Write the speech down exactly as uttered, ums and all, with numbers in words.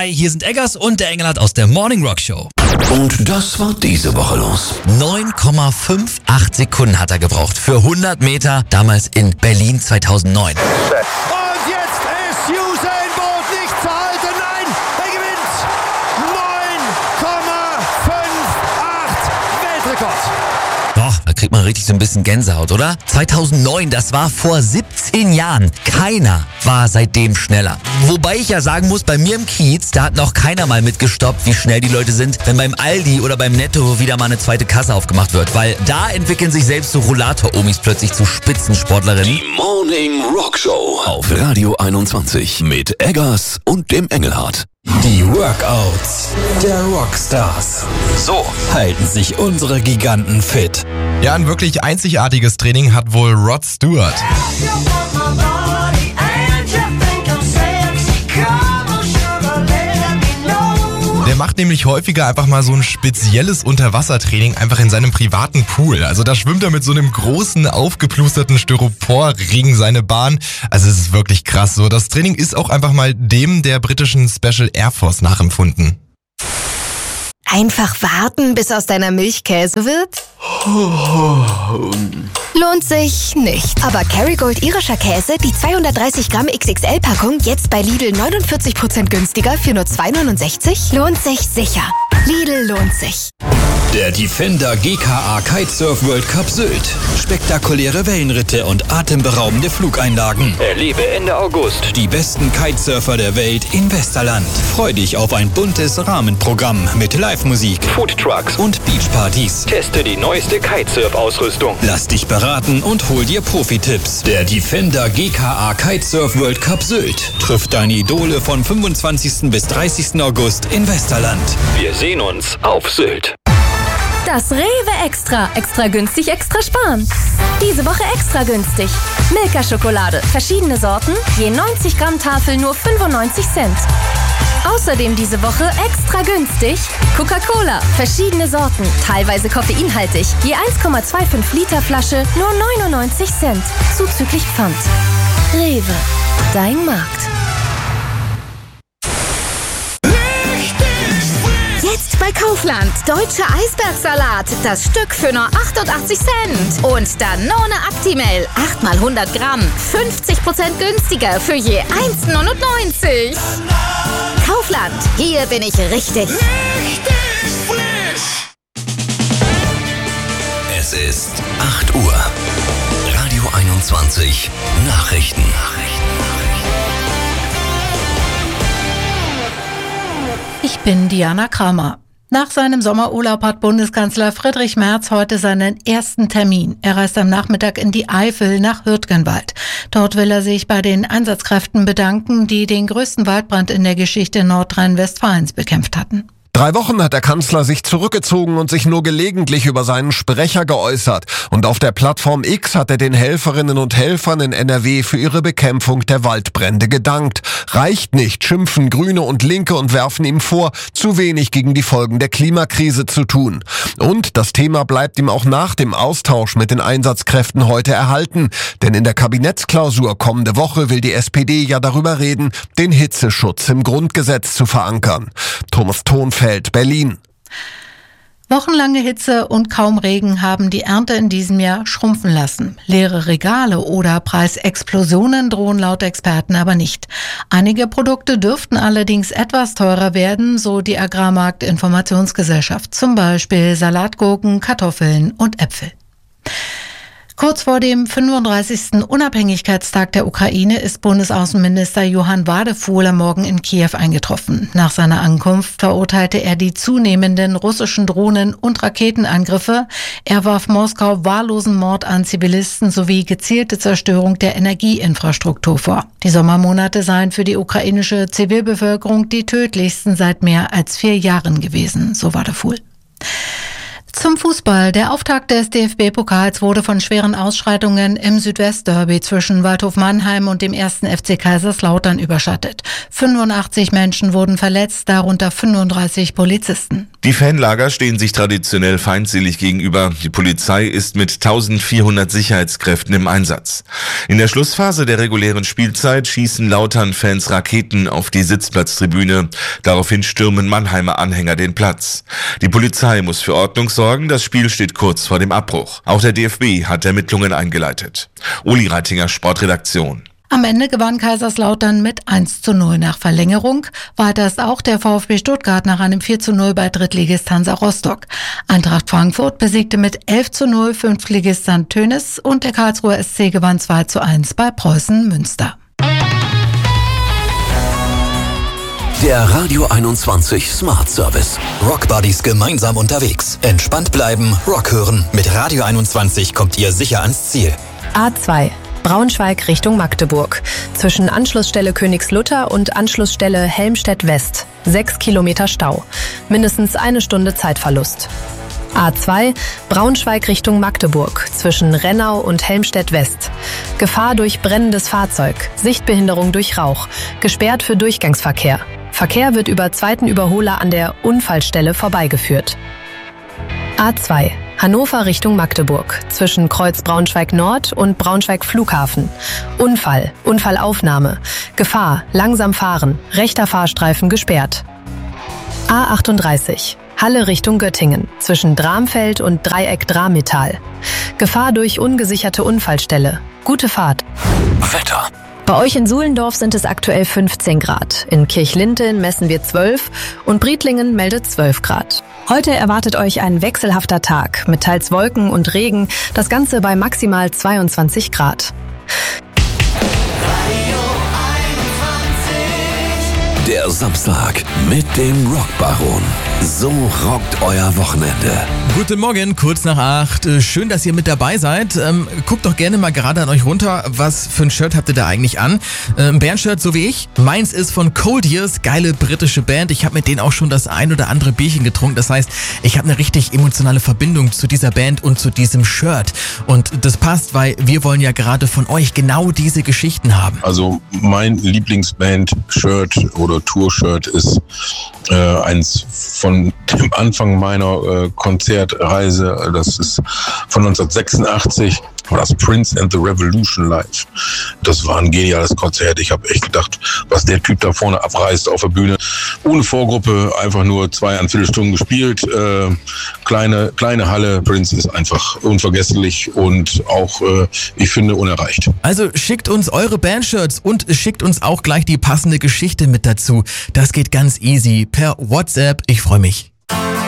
Hi, hier sind Eggers und der Engelhardt aus der Morning Rock Show. Und das war diese Woche los. neun Komma fünfundachtzig Sekunden hat er gebraucht für hundert Meter, damals in Berlin zweitausendneun. Und jetzt ist Usain Bolt nicht zu halten. Nein, er gewinnt. neun Komma fünfundachtzig Weltrekord. Boah, da kriegt man richtig so ein bisschen Gänsehaut, oder? zweitausendneun, das war vor siebzehn Jahren. Keiner war seitdem schneller. Wobei ich ja sagen muss, bei mir im Kiez, da hat noch keiner mal mitgestoppt, wie schnell die Leute sind, wenn beim Aldi oder beim Netto wieder mal eine zweite Kasse aufgemacht wird. Weil da entwickeln sich selbst so Rollator-Omis plötzlich zu Spitzensportlerinnen. Die Morning Rock Show auf Radio einundzwanzig mit Eggers und dem Engelhardt. Die Workouts der Rockstars. So halten sich unsere Giganten fit. Ja, ein wirklich einzigartiges Training hat wohl Rod Stewart. Der macht nämlich häufiger einfach mal so ein spezielles Unterwassertraining einfach in seinem privaten Pool. Also da schwimmt er mit so einem großen, aufgeplusterten Styroporring seine Bahn. Also es ist wirklich krass. So, das Training ist auch einfach mal dem der britischen Special Air Force nachempfunden. Einfach warten, bis aus deiner Milch Käse wird? Lohnt sich nicht. Aber Kerrygold irischer Käse, die zweihundertdreißig Gramm X X L-Packung, jetzt bei Lidl neunundvierzig Prozent günstiger für nur zwei neunundsechzig, lohnt sich sicher. Lidl lohnt sich. Der Defender G K A Kitesurf World Cup Sylt. Spektakuläre Wellenritte und atemberaubende Flugeinlagen. Erlebe Ende August die besten Kitesurfer der Welt in Westerland. Freu dich auf ein buntes Rahmenprogramm mit Live-Musik, Foodtrucks und Beachpartys. Teste die neueste Kitesurf-Ausrüstung. Lass dich beraten und hol dir Profi-Tipps. Der Defender G K A Kitesurf World Cup Sylt trifft deine Idole von fünfundzwanzigsten bis dreißigsten August in Westerland. Wir sehen uns auf Sylt. Das Rewe Extra. Extra günstig, extra sparen. Diese Woche extra günstig. Milka Schokolade. Verschiedene Sorten. Je neunzig Gramm Tafel nur fünfundneunzig Cent. Außerdem diese Woche extra günstig. Coca-Cola. Verschiedene Sorten. Teilweise koffeinhaltig. Je eins Komma fünfundzwanzig Liter Flasche nur neunundneunzig Cent. Zuzüglich Pfand. Rewe. Dein Markt. Jetzt bei Kaufland. Deutscher Eisbergsalat. Das Stück für nur achtundachtzig Cent. Und Danone Actimel. acht mal hundert Gramm. fünfzig Prozent günstiger für je eins neunundneunzig. Kaufland. Hier bin ich richtig. Richtig frisch. Es ist acht Uhr. Radio einundzwanzig. Nachrichten. Ich bin Diana Kramer. Nach seinem Sommerurlaub hat Bundeskanzler Friedrich Merz heute seinen ersten Termin. Er reist am Nachmittag in die Eifel nach Hürtgenwald. Dort will er sich bei den Einsatzkräften bedanken, die den größten Waldbrand in der Geschichte Nordrhein-Westfalens bekämpft hatten. Drei Wochen hat der Kanzler sich zurückgezogen und sich nur gelegentlich über seinen Sprecher geäußert. Und auf der Plattform X hat er den Helferinnen und Helfern in N R W für ihre Bekämpfung der Waldbrände gedankt. Reicht nicht, schimpfen Grüne und Linke und werfen ihm vor, zu wenig gegen die Folgen der Klimakrise zu tun. Und das Thema bleibt ihm auch nach dem Austausch mit den Einsatzkräften heute erhalten. Denn in der Kabinettsklausur kommende Woche will die S P D ja darüber reden, den Hitzeschutz im Grundgesetz zu verankern. Thomas Thonfeld, Berlin. Wochenlange Hitze und kaum Regen haben die Ernte in diesem Jahr schrumpfen lassen. Leere Regale oder Preisexplosionen drohen laut Experten aber nicht. Einige Produkte dürften allerdings etwas teurer werden, so die Agrarmarkt-Informationsgesellschaft. Zum Beispiel Salatgurken, Kartoffeln und Äpfel. Kurz vor dem fünfunddreißigsten Unabhängigkeitstag der Ukraine ist Bundesaußenminister Johann Wadefuhl am Morgen in Kiew eingetroffen. Nach seiner Ankunft verurteilte er die zunehmenden russischen Drohnen- und Raketenangriffe. Er warf Moskau wahllosen Mord an Zivilisten sowie gezielte Zerstörung der Energieinfrastruktur vor. Die Sommermonate seien für die ukrainische Zivilbevölkerung die tödlichsten seit mehr als vier Jahren gewesen, so Wadefuhl. Zum Fußball. Der Auftakt des D F B-Pokals wurde von schweren Ausschreitungen im Südwestderby zwischen Waldhof Mannheim und dem ersten F C Kaiserslautern überschattet. fünfundachtzig Menschen wurden verletzt, darunter fünfunddreißig Polizisten. Die Fanlager stehen sich traditionell feindselig gegenüber. Die Polizei ist mit eintausendvierhundert Sicherheitskräften im Einsatz. In der Schlussphase der regulären Spielzeit schießen Lautern-Fans Raketen auf die Sitzplatztribüne. Daraufhin stürmen Mannheimer Anhänger den Platz. Die Polizei muss für Ordnung sorgen. Das Spiel steht kurz vor dem Abbruch. Auch der D F B hat Ermittlungen eingeleitet. Uli Reitinger, Sportredaktion. Am Ende gewann Kaiserslautern mit eins zu null nach Verlängerung. Weiter ist auch der VfB Stuttgart nach einem vier zu null bei Drittligist Hansa Rostock. Eintracht Frankfurt besiegte mit elf zu null Fünftligist Sankt Tönis und der Karlsruher S C gewann zwei zu eins bei Preußen Münster. Der Radio einundzwanzig Smart Service. Rock Buddies gemeinsam unterwegs. Entspannt bleiben, Rock hören. Mit Radio einundzwanzig kommt ihr sicher ans Ziel. A zwei. Braunschweig Richtung Magdeburg. Zwischen Anschlussstelle Königslutter und Anschlussstelle Helmstedt West. Sechs Kilometer Stau. Mindestens eine Stunde Zeitverlust. A zwei. Braunschweig Richtung Magdeburg. Zwischen Rennau und Helmstedt West. Gefahr durch brennendes Fahrzeug. Sichtbehinderung durch Rauch. Gesperrt für Durchgangsverkehr. Verkehr wird über zweiten Überholer an der Unfallstelle vorbeigeführt. A zwei. Hannover Richtung Magdeburg. Zwischen Kreuz Braunschweig Nord und Braunschweig Flughafen. Unfall. Unfallaufnahme. Gefahr. Langsam fahren. Rechter Fahrstreifen gesperrt. A achtunddreißig. Halle Richtung Göttingen. Zwischen Dramfeld und Dreieck Drammetall. Gefahr durch ungesicherte Unfallstelle. Gute Fahrt. Wetter. Bei euch in Suhlendorf sind es aktuell fünfzehn Grad. In Kirchlinten messen wir zwölf und Briedlingen meldet zwölf Grad. Heute erwartet euch ein wechselhafter Tag mit teils Wolken und Regen, das Ganze bei maximal zweiundzwanzig Grad. Der Samstag mit dem Rockbaron. So rockt euer Wochenende. Guten Morgen, kurz nach acht. Schön, dass ihr mit dabei seid. Ähm, guckt doch gerne mal gerade an euch runter. Was für ein Shirt habt ihr da eigentlich an? Ähm, Bandshirt so wie ich. Meins ist von Cold Years, geile britische Band. Ich habe mit denen auch schon das ein oder andere Bierchen getrunken. Das heißt, ich habe eine richtig emotionale Verbindung zu dieser Band und zu diesem Shirt. Und das passt, weil wir wollen ja gerade von euch genau diese Geschichten haben. Also mein Lieblingsband-Shirt oder Tour-Shirt ist äh, eins von dem Anfang meiner äh, Konzertreise. Das ist von neunzehnhundertsechsundachtzig. War das Prince and the Revolution live. Das war ein geniales Konzert. Ich habe echt gedacht, was der Typ da vorne abreißt auf der Bühne. Ohne Vorgruppe, einfach nur zweieinviertel Stunden gespielt. Äh, kleine, kleine Halle. Prince ist einfach unvergesslich und auch, äh, ich finde, unerreicht. Also schickt uns eure Bandshirts und schickt uns auch gleich die passende Geschichte mit dazu. Das geht ganz easy per WhatsApp. Ich freue mich.